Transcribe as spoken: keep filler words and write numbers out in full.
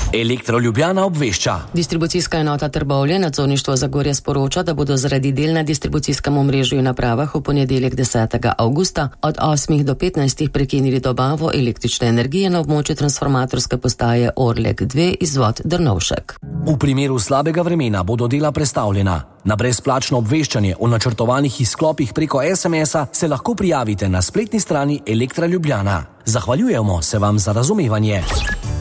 Elektro Ljubljana obvešča. Distribucijska enota Trbovlje, nadzorništvo Zagorja sporoča, da bodo zaradi del na distribucijskem omrežju in napravah v ponedeljek desetega avgusta od osmih do petnajstih prekinili dobavo električne energije na območju transformatorske postaje Orlek dva izvod Drnovšek. V primeru slabega vremena bodo dela prestavljena. Na brezplačno obveščanje o načrtovanih izklopih preko es em es-a se lahko prijavite na spletni strani Elektra Ljubljana. Zahvaljujemo se vam za razumevanje.